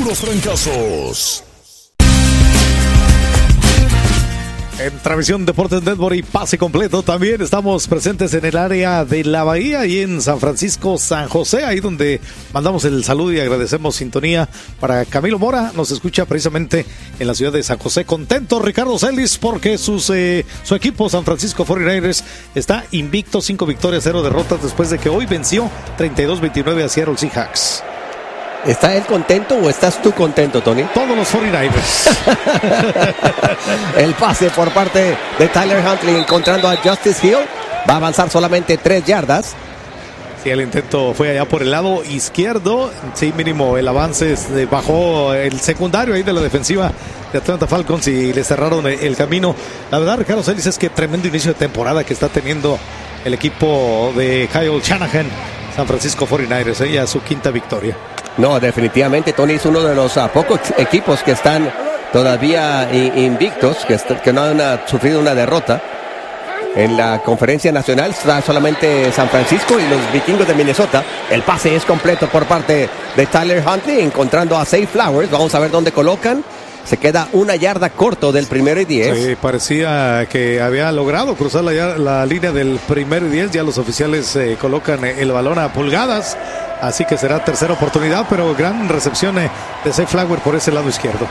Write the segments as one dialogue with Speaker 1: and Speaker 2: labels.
Speaker 1: puros trancazos.
Speaker 2: En Transmisión Deportes Network y pase completo también estamos presentes en el área de la Bahía y en San Francisco, San José, ahí donde mandamos el saludo y agradecemos sintonía para Camilo Mora. Nos escucha precisamente en la ciudad de San José. Contento Ricardo Celis porque su equipo San Francisco 49ers está invicto, 5 victorias, 0 derrotas después de que hoy venció 32-29 a Seattle Seahawks.
Speaker 3: ¿Está él contento o estás tú contento, Tony?
Speaker 2: Todos los 49ers.
Speaker 3: El pase por parte de Tyler Huntley encontrando a Justice Hill. Va a avanzar solamente 3 yardas.
Speaker 2: Sí, el intento fue allá por el lado izquierdo. Sí, mínimo el avance bajó el secundario ahí de la defensiva de Atlanta Falcons y le cerraron el camino. La verdad, Ricardo Celis, es que tremendo inicio de temporada que está teniendo el equipo de Kyle Shanahan. San Francisco 49ers, ya su 5ª victoria.
Speaker 3: No, definitivamente Tony es uno de los pocos equipos que están todavía invictos, que no han sufrido una derrota. En la conferencia nacional está solamente San Francisco y los vikingos de Minnesota. El pase es completo por parte de Tyler Huntley, encontrando a Zay Flowers. Vamos a ver dónde colocan. Se queda 1 yarda corto del 1º y 10.
Speaker 2: Sí, parecía que había logrado cruzar la línea del 1º y 10. Ya los oficiales colocan el balón a pulgadas. Así que será tercera oportunidad, pero gran recepción de Zay Flowers por ese lado izquierdo.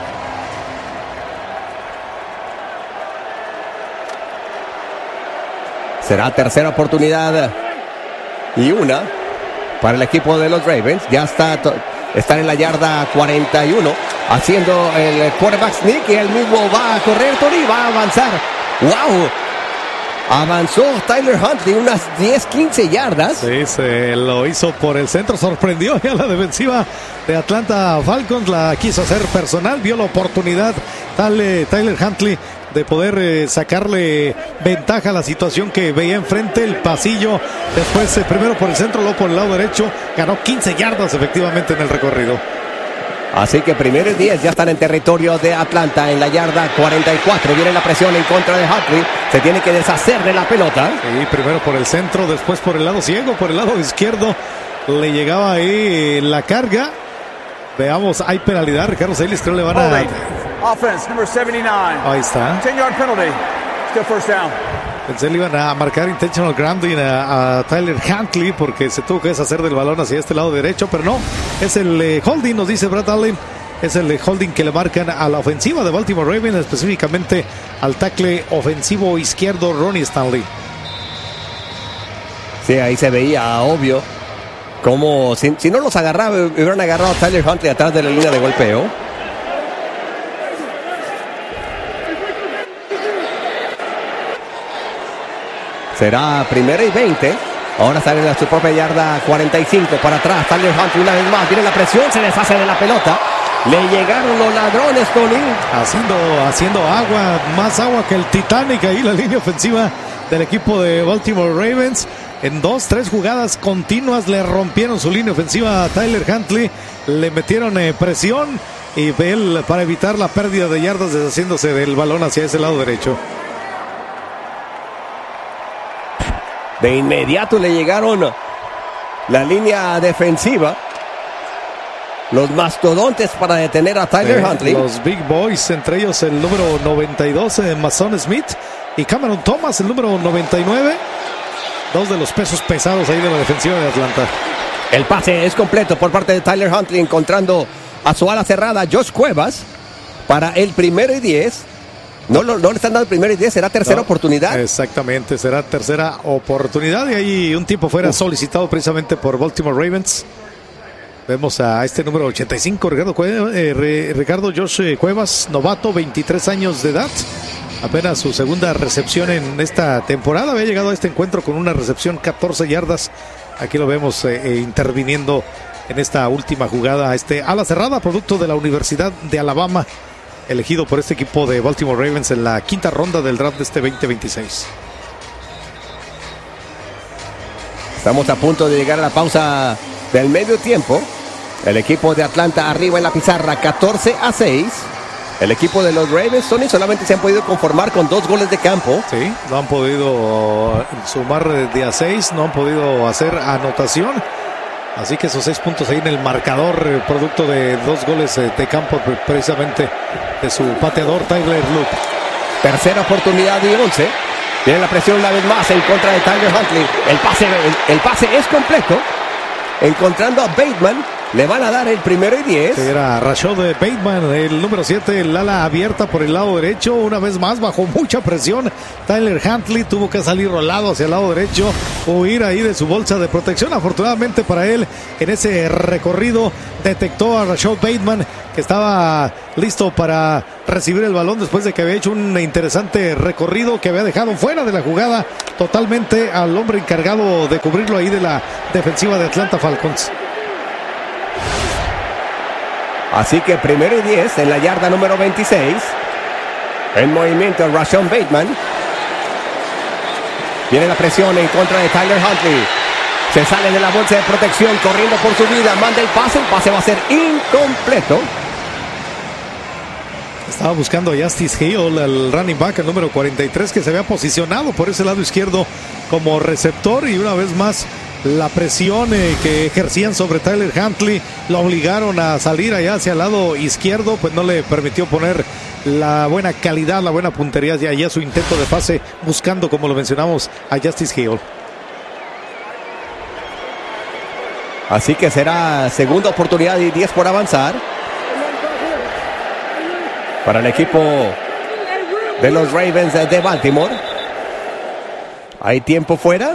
Speaker 3: Será tercera oportunidad y 1 para el equipo de los Ravens. Ya están en la yarda 41 haciendo el quarterback sneak y él mismo va a correr, Tony, va a avanzar. ¡Wow! Avanzó Tyler Huntley unas 10-15 yardas.
Speaker 2: Sí, se lo hizo por el centro, sorprendió a la defensiva de Atlanta Falcons, la quiso hacer personal, vio la oportunidad Tyler Huntley de poder sacarle ventaja a la situación que veía enfrente, el pasillo, después primero por el centro, luego por el lado derecho, ganó 15 yardas efectivamente en el recorrido.
Speaker 3: Así que 1º y 10 ya están en territorio de Atlanta en la yarda 44. Viene la presión en contra de Huntley. Se tiene que deshacer de la pelota.
Speaker 2: Sí, primero por el centro, después por el lado ciego, por el lado izquierdo. Le llegaba ahí la carga. Veamos, hay penalidad. Ricardo Celis, creo le van a...
Speaker 4: Offense, number 79.
Speaker 2: Ahí está.
Speaker 4: 10-yard penalty. Still first down.
Speaker 2: Pensé le iban a marcar intentional grounding a Tyler Huntley porque se tuvo que deshacer del balón hacia este lado derecho, pero no, es el holding, nos dice Brad Allen, es el holding que le marcan a la ofensiva de Baltimore Ravens, específicamente al tackle ofensivo izquierdo Ronnie Stanley.
Speaker 3: Sí, ahí se veía obvio como si no los agarraba, hubieran agarrado a Tyler Huntley atrás de la línea de golpeo. Será 1º y 20. Ahora sale a su propia yarda 45 para atrás. Tyler Huntley una vez más. Viene la presión, se deshace de la pelota. Le llegaron los ladrones, Tony.
Speaker 2: Haciendo agua, más agua que el Titanic ahí la línea ofensiva del equipo de Baltimore Ravens. En 2-3 jugadas continuas le rompieron su línea ofensiva a Tyler Huntley. Le metieron presión y él para evitar la pérdida de yardas deshaciéndose del balón hacia ese lado derecho.
Speaker 3: De inmediato le llegaron la línea defensiva. Los mastodontes para detener a Tyler Huntley.
Speaker 2: Los Big Boys, entre ellos el número 92, Mason Smith, y Cameron Thomas, el número 99. 2 de los pesos pesados ahí de la defensiva de Atlanta.
Speaker 3: El pase es completo por parte de Tyler Huntley, encontrando a su ala cerrada, Josh Cuevas, para el 1º y 10. No le están dando el 1º y 10, será tercera oportunidad.
Speaker 2: Exactamente, será tercera oportunidad. Y ahí un tiempo fuera solicitado precisamente por Baltimore Ravens. Vemos a este número 85, Ricardo Josh Cuevas, novato, 23 años de edad. Apenas su segunda recepción en esta temporada. Había llegado a este encuentro con una recepción 14 yardas. Aquí lo vemos interviniendo en esta última jugada. Ala cerrada, producto de la Universidad de Alabama, elegido por este equipo de Baltimore Ravens en la 5ª ronda del draft de este 2026.
Speaker 3: Estamos a punto de llegar a la pausa del medio tiempo. El equipo de Atlanta arriba en la pizarra, 14-6. El equipo de los Ravens, Tony, solamente se han podido conformar con 2 goles de campo.
Speaker 2: Sí, no han podido sumar de a 6, no han podido hacer anotación. Así que esos 6 puntos ahí en el marcador, producto de 2 goles de campo precisamente de su pateador Tyler Loop.
Speaker 3: Tercera oportunidad y 11. Tiene la presión una vez más en contra de Tyler Huntley. El pase es completo. Encontrando a Bateman. Le van a dar el 1st y 10.
Speaker 2: Era Rashad Bateman, el número 7, el ala abierta por el lado derecho. Una vez más, bajo mucha presión, Tyler Huntley tuvo que salir rolado hacia el lado derecho, huir ahí de su bolsa de protección. Afortunadamente para él, en ese recorrido, detectó a Rashad Bateman, que estaba listo para recibir el balón después de que había hecho un interesante recorrido que había dejado fuera de la jugada totalmente al hombre encargado de cubrirlo ahí de la defensiva de Atlanta Falcons.
Speaker 3: Así que 1st y 10 en la yarda número 26. En movimiento Rashad Bateman. Viene la presión en contra de Tyler Huntley. Se sale de la bolsa de protección, corriendo por su vida. Manda el pase va a ser incompleto.
Speaker 2: Estaba buscando a Justice Hill, el running back, el número 43, que se había posicionado por ese lado izquierdo como receptor, y una vez más la presión que ejercían sobre Tyler Huntley lo obligaron a salir allá hacia el lado izquierdo, pues no le permitió poner la buena calidad, la buena puntería de allá su intento de pase, buscando, como lo mencionamos, a Justice Hill.
Speaker 3: Así que será segunda oportunidad y 10 por avanzar para el equipo de los Ravens de Baltimore. Hay tiempo fuera.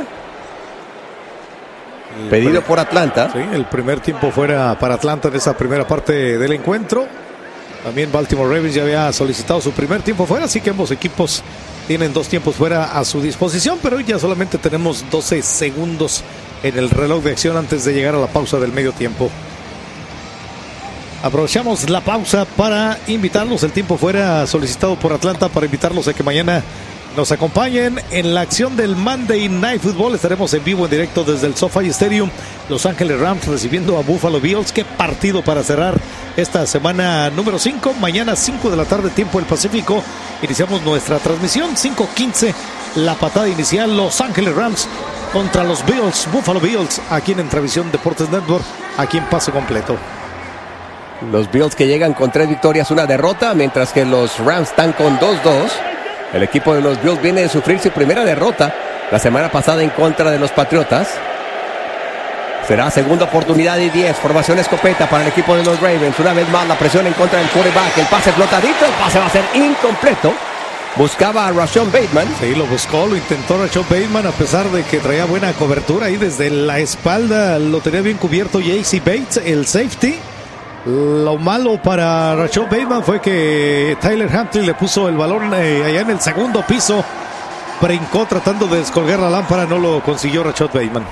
Speaker 3: Pedido por Atlanta.
Speaker 2: Sí, el primer tiempo fuera para Atlanta en esa primera parte del encuentro. También Baltimore Ravens ya había solicitado su primer tiempo fuera, así que ambos equipos tienen 2 tiempos fuera a su disposición, pero hoy ya solamente tenemos 12 segundos en el reloj de acción antes de llegar a la pausa del medio tiempo. Aprovechamos la pausa para invitarlos, el tiempo fuera solicitado por Atlanta, para invitarlos a que mañana nos acompañen en la acción del Monday Night Football. Estaremos en vivo, en directo desde el SoFi Stadium. Los Ángeles Rams recibiendo a Buffalo Bills. Qué partido para cerrar esta semana número 5. Mañana 5 de la tarde, tiempo del Pacífico. Iniciamos nuestra transmisión. 5:15 la patada inicial. Los Ángeles Rams contra los Bills, Buffalo Bills, aquí en Entravisión Deportes Network, aquí en pase completo.
Speaker 3: Los Bills que llegan con 3 victorias, 1 derrota, mientras que los Rams están con 2-2. El equipo de los Bills viene de sufrir su primera derrota la semana pasada en contra de los Patriotas. Será segunda oportunidad y 10. Formación escopeta para el equipo de los Ravens. Una vez más la presión en contra del quarterback. El pase flotadito. El pase va a ser incompleto. Buscaba a Rashad Bateman.
Speaker 2: Sí, lo buscó, lo intentó Rashad Bateman, a pesar de que traía buena cobertura ahí desde la espalda. Lo tenía bien cubierto J.C. Bates, el safety. Lo malo para Rashad Bateman fue que Tyler Huntley le puso el balón allá en el segundo piso. Brincó tratando de descolgar la lámpara, no lo consiguió Rashad Bateman.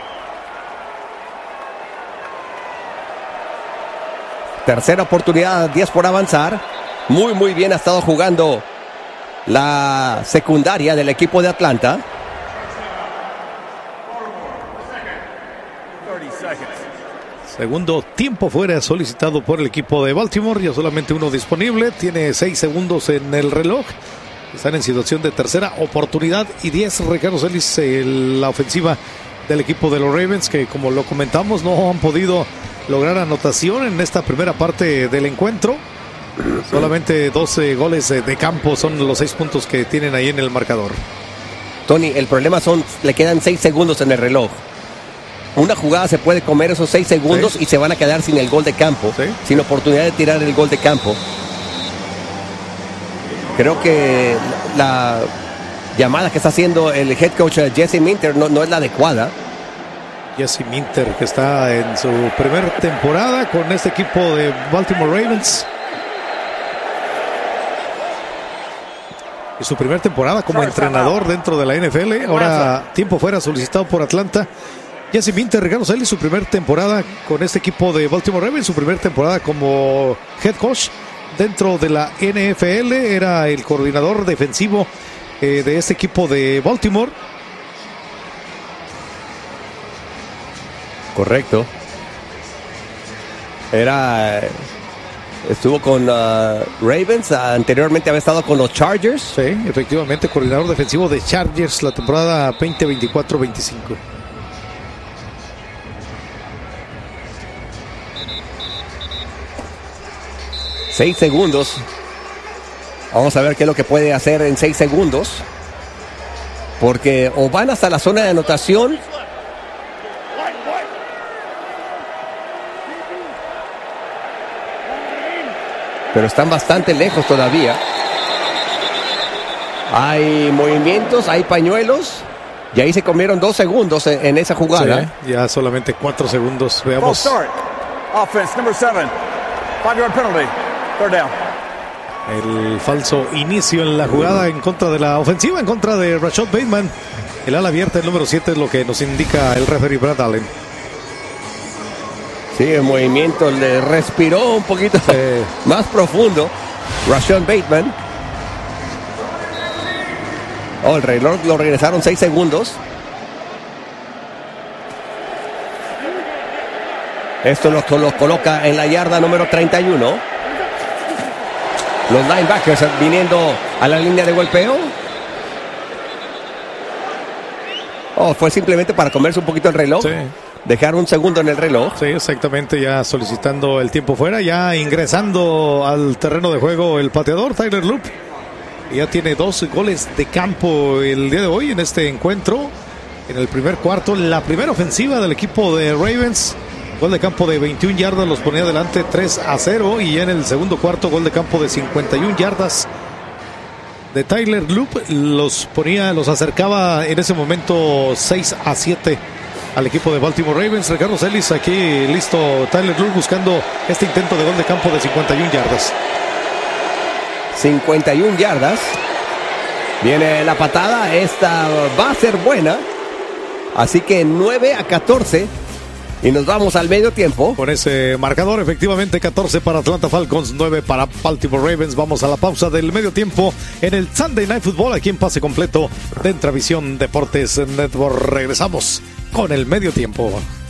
Speaker 3: Tercera oportunidad, 10 por avanzar. Muy bien ha estado jugando la secundaria del equipo de Atlanta.
Speaker 4: 30 seconds.
Speaker 2: Segundo tiempo fuera solicitado por el equipo de Baltimore. Ya solamente uno disponible. Tiene 6 segundos en el reloj. Están en situación de tercera oportunidad y 10. Ricardo Celis, la ofensiva del equipo de los Ravens, que como lo comentamos, no han podido lograr anotación en esta primera parte del encuentro. Solamente 12 goles de campo son los 6 puntos que tienen ahí en el marcador.
Speaker 3: Tony, el problema le quedan 6 segundos en el reloj. Una jugada se puede comer esos 6 segundos, sí, y se van a quedar sin el gol de campo, sí, sin oportunidad de tirar el gol de campo. Creo que la llamada que está haciendo el head coach Jesse Minter no es la adecuada.
Speaker 2: Jesse Minter, que está en su primera temporada con este equipo de Baltimore Ravens. Y su primera temporada como entrenador dentro de la NFL. Ahora tiempo fuera solicitado por Atlanta. Jesse Minter, Ricardo Celis, su primera temporada con este equipo de Baltimore Ravens, su primera temporada como head coach dentro de la NFL. Era el coordinador defensivo de este equipo de Baltimore.
Speaker 3: Correcto. Estuvo con Ravens, anteriormente había estado con los Chargers.
Speaker 2: Sí, efectivamente, coordinador defensivo de Chargers la temporada 2024-25.
Speaker 3: 6 segundos. Vamos a ver qué es lo que puede hacer en 6 segundos. Porque o van hasta la zona de anotación, pero están bastante lejos todavía. Hay movimientos, hay pañuelos. Y ahí se comieron 2 segundos en esa jugada.
Speaker 2: Sí, ya solamente 4 segundos. Veamos.
Speaker 4: False start. Offense, number 7. 5-yard penalty. Third down.
Speaker 2: El falso inicio en la jugada en contra de la ofensiva, en contra de Rashad Bateman. El ala abierta, el número 7, es lo que nos indica el referee Brad Allen.
Speaker 3: Sí, el movimiento le respiró un poquito más profundo Rashad Bateman. Oh, el reloj lo regresaron 6 segundos. Esto los coloca en la yarda número 31. Los linebackers viniendo a la línea de golpeo. Oh, fue simplemente para comerse un poquito el reloj.
Speaker 2: Sí.
Speaker 3: Dejar un segundo en el reloj.
Speaker 2: Sí, exactamente, ya solicitando el tiempo fuera, ya ingresando al terreno de juego el pateador Tyler Loop. Ya tiene 2 goles de campo el día de hoy en este encuentro. En el primer cuarto, la primera ofensiva del equipo de Ravens. Gol de campo de 21 yardas, los ponía adelante 3-0. Y ya en el segundo cuarto, gol de campo de 51 yardas de Tyler Loop. Los acercaba en ese momento 6-7 al equipo de Baltimore Ravens. Ricardo Celis, aquí listo Tyler Loop buscando este intento de gol de campo de 51 yardas.
Speaker 3: 51 yardas. Viene la patada. Esta va a ser buena. Así que 9-14. Y nos vamos al medio tiempo.
Speaker 2: Con ese marcador, efectivamente, 14 para Atlanta Falcons, 9 para Baltimore Ravens. Vamos a la pausa del medio tiempo en el Sunday Night Football, aquí en Pase Completo de Entravisión Deportes Network. Regresamos con el medio tiempo.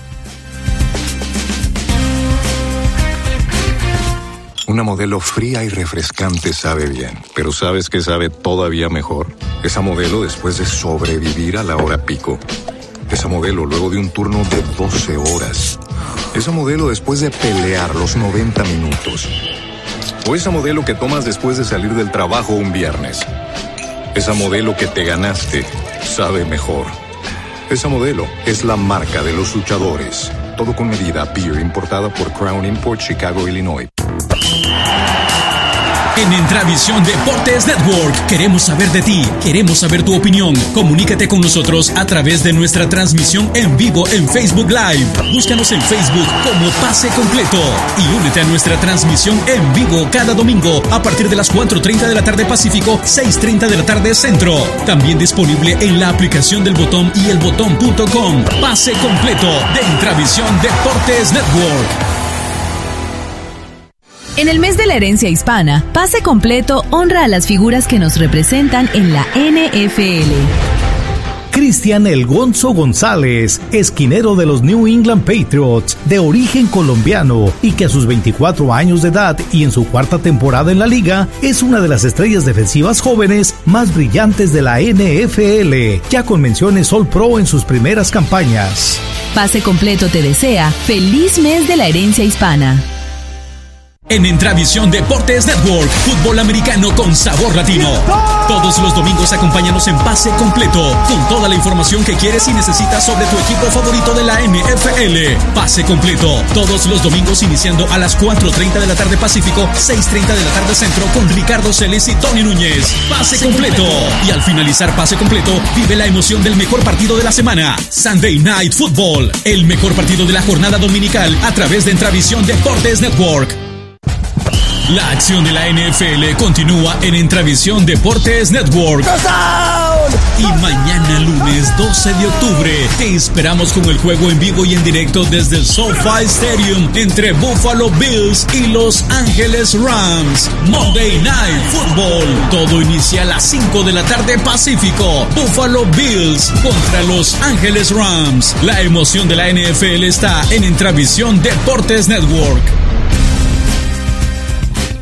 Speaker 1: Una Modelo fría y refrescante sabe bien, pero ¿sabes qué sabe todavía mejor? Esa Modelo después de sobrevivir a la hora pico. Esa Modelo luego de un turno de 12 horas. Esa Modelo después de pelear los 90 minutos. O esa Modelo que tomas después de salir del trabajo un viernes. Esa Modelo que te ganaste sabe mejor. Esa Modelo es la marca de los luchadores. Todo con medida. Beer importada por Crown Import, Chicago, Illinois.
Speaker 5: En Entravisión Deportes Network queremos saber de ti, queremos saber tu opinión. Comunícate con nosotros a través de nuestra transmisión en vivo en Facebook Live. Búscanos en Facebook como Pase Completo y únete a nuestra transmisión en vivo cada domingo a partir de las 4:30 de la tarde Pacífico, 6:30 de la tarde Centro. También disponible en la aplicación del Botón y elbotón.com. Pase Completo de Entravisión Deportes Network.
Speaker 6: En el mes de la herencia hispana, Pase Completo honra a las figuras que nos representan en la NFL.
Speaker 7: Cristian El Gonzo González, esquinero de los New England Patriots, de origen colombiano y que a sus 24 años de edad y en su 4ª temporada en la liga, es una de las estrellas defensivas jóvenes más brillantes de la NFL, ya con menciones All Pro en sus primeras campañas.
Speaker 6: Pase Completo te desea feliz mes de la herencia hispana.
Speaker 5: En Entravisión Deportes Network, fútbol americano con sabor latino. Todos los domingos acompáñanos en Pase Completo, con toda la información que quieres y necesitas sobre tu equipo favorito de la NFL. Pase Completo, todos los domingos iniciando a las 4:30 de la tarde Pacífico, 6:30 de la tarde Centro, con Ricardo Celis y Tony Núñez. Pase Completo. Y al finalizar Pase Completo, vive la emoción del mejor partido de la semana. Sunday Night Football, el mejor partido de la jornada dominical a través de Entravisión Deportes Network. La acción de la NFL continúa en Entravisión Deportes Network. Y mañana lunes 12 de octubre te esperamos con el juego en vivo y en directo desde el SoFi Stadium entre Buffalo Bills y Los Ángeles Rams. Monday Night Football. Todo inicia a las 5 de la tarde Pacífico. Buffalo Bills contra Los Ángeles Rams. La emoción de la NFL está en Entravisión Deportes Network.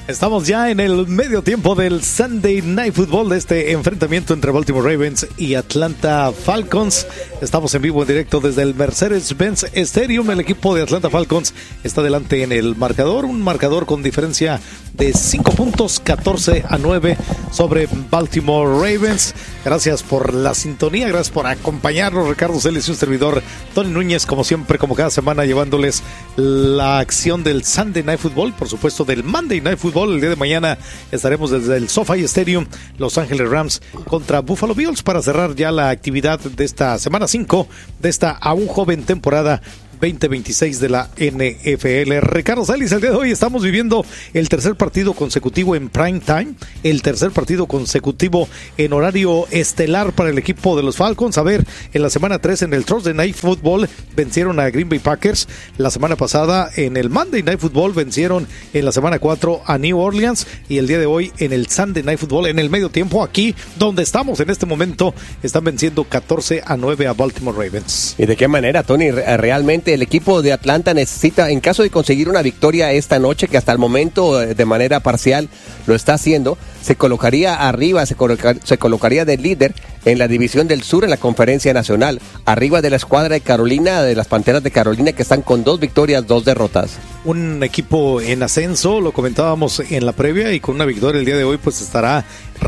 Speaker 2: Estamos ya en el medio tiempo del Sunday Night Football de este enfrentamiento entre Baltimore Ravens y Atlanta Falcons. Estamos en vivo en directo desde el Mercedes-Benz Stadium. El equipo de Atlanta Falcons está delante en el marcador, un marcador con diferencia de 5 puntos, 14-9 sobre Baltimore Ravens. Gracias por la sintonía, gracias por acompañarnos. Ricardo Celis y un servidor, Tony Núñez, como siempre, como cada semana, llevándoles la acción del Sunday Night Football, por supuesto del Monday Night Football. El día de mañana estaremos desde el SoFi Stadium, Los Ángeles Rams contra Buffalo Bills, para cerrar ya la actividad de esta semana 5 de esta aún joven temporada 2026 de la NFL. Ricardo Celis, el día de hoy estamos viviendo el tercer partido consecutivo en prime time, el tercer partido consecutivo en horario estelar para el equipo de los Falcons. A ver, en la semana 3 en el Thursday Night Football vencieron a Green Bay Packers. La semana pasada en el Monday Night Football vencieron en la semana 4 a New Orleans, y el día de hoy en el Sunday Night Football, en el medio tiempo, aquí donde estamos en este momento, están venciendo 14-9 a Baltimore Ravens.
Speaker 3: ¿Y de qué manera, Tony? Realmente el equipo de Atlanta necesita, en caso de conseguir una victoria esta noche, que hasta el momento de manera parcial lo está haciendo, se colocaría arriba, se colocaría de líder en la división del sur en la Conferencia Nacional, arriba de la escuadra de Carolina, de las Panteras de Carolina, que están con 2 victorias, 2 derrotas.
Speaker 2: Un equipo en ascenso, lo comentábamos en la previa, y con una victoria el día de hoy pues estaría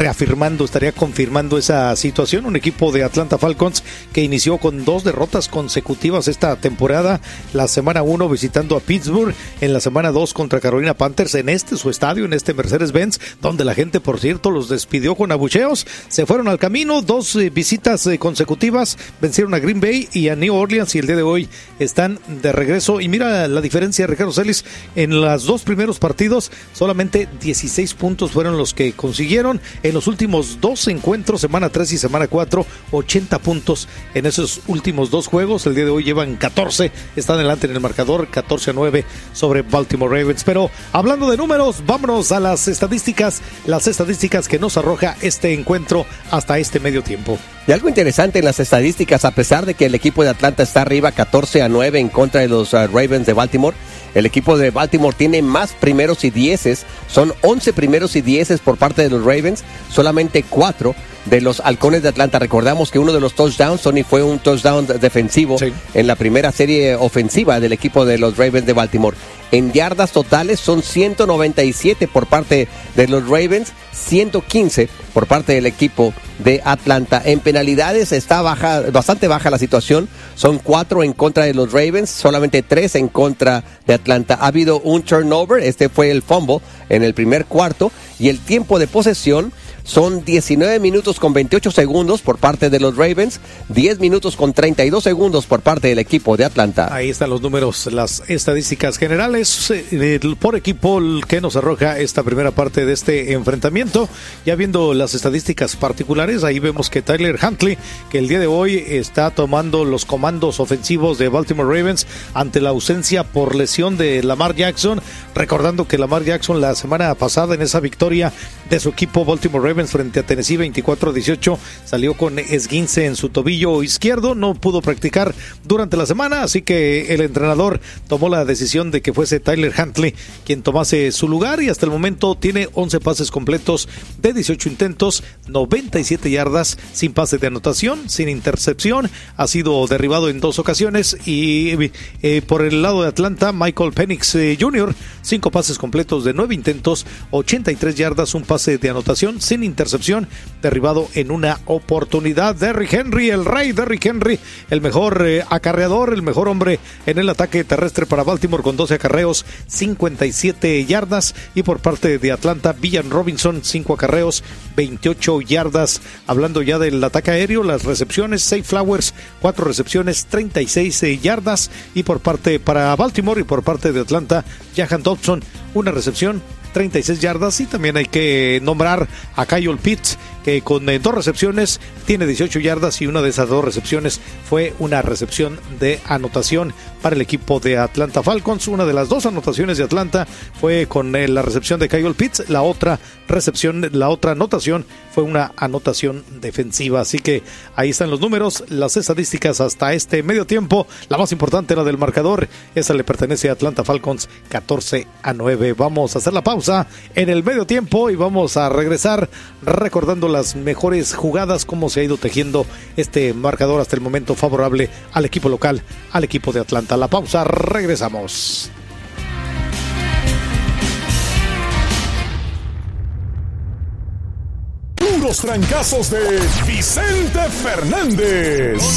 Speaker 2: confirmando esa situación. Un equipo de Atlanta Falcons que inició con 2 derrotas consecutivas esta temporada, la semana 1 visitando a Pittsburgh, en la semana 2 contra Carolina Panthers en su estadio, en este Mercedes-Benz, donde la gente, por cierto, los despidió con abucheos. Se fueron al camino, 2 visitas consecutivas, vencieron a Green Bay y a New Orleans, y el día de hoy están de regreso. Y mira la diferencia, Ricardo Celis, en los 2 primeros partidos solamente 16 puntos fueron los que consiguieron. En los últimos 2 encuentros, semana 3 y semana 4, 80 puntos en esos últimos 2 juegos. El día de hoy llevan 14, están delante en el marcador, 14-9 sobre Baltimore Ravens. Pero hablando de números, vámonos a las estadísticas que nos arroja este encuentro hasta este medio tiempo.
Speaker 3: Y algo interesante en las estadísticas, a pesar de que el equipo de Atlanta está arriba 14-9 en contra de los Ravens de Baltimore, el equipo de Baltimore tiene más primeros y 10, son 11 primeros y 10 por parte de los Ravens, solamente 4 de los Halcones de Atlanta. Recordamos que uno de los touchdowns, Tony, fue un touchdown defensivo, sí, en la primera serie ofensiva del equipo de los Ravens de Baltimore. En yardas totales son 197 por parte de los Ravens, 115 por parte del equipo de Atlanta. En penalidades está bastante baja la situación, son 4 en contra de los Ravens, solamente 3 en contra de Atlanta. Ha habido un turnover, este fue el fumble en el primer cuarto, y el tiempo de posesión son 19 minutos con 28 segundos por parte de los Ravens, 10 minutos con 32 segundos por parte del equipo de Atlanta.
Speaker 2: Ahí están los números, las estadísticas generales por equipo que nos arroja esta primera parte de este enfrentamiento. Ya viendo las estadísticas particulares, ahí vemos que Tyler Huntley, que el día de hoy está tomando los comandos ofensivos de Baltimore Ravens ante la ausencia por lesión de Lamar Jackson. Recordando que Lamar Jackson la semana pasada, en esa victoria de su equipo Baltimore Ravens frente a Tennessee 24-18, salió con esguince en su tobillo izquierdo, no pudo practicar durante la semana, así que el entrenador tomó la decisión de que fuese Tyler Huntley quien tomase su lugar, y hasta el momento tiene 11 pases completos de 18 intentos, 97 yardas, sin pase de anotación, sin intercepción, ha sido derribado en 2 ocasiones. Y por el lado de Atlanta, Michael Penix Jr., 5 pases completos de 9 intentos, 83 yardas, un pase de anotación sin intercepción, derribado en una oportunidad. Derrick Henry, el rey Derrick Henry, el mejor acarreador, el mejor hombre en el ataque terrestre para Baltimore, con 12 acarreos, 57 yardas. Y por parte de Atlanta, Villan Robinson, 5 acarreos, 28 yardas. Hablando ya del ataque aéreo, las recepciones, Zay Flowers, 4 recepciones, 36 yardas. Y por parte para Baltimore y por parte de Atlanta, Jahan Dodson, una recepción, 36 yardas. Y también hay que nombrar a Kyle Pitts, que con 2 recepciones tiene 18 yardas y una de esas 2 recepciones fue una recepción de anotación para el equipo de Atlanta Falcons. Una de las 2 anotaciones de Atlanta fue con la recepción de Kyle Pitts, la otra anotación fue una anotación defensiva. Así que ahí están los números, las estadísticas hasta este medio tiempo. La más importante, la del marcador, esa le pertenece a Atlanta Falcons, 14-9. Vamos a hacer la pausa en el medio tiempo y vamos a regresar recordando las mejores jugadas, cómo se ha ido tejiendo este marcador hasta el momento favorable al equipo local, al equipo de Atlanta. La pausa, regresamos.
Speaker 8: Puros trancazos de Vicente Fernández.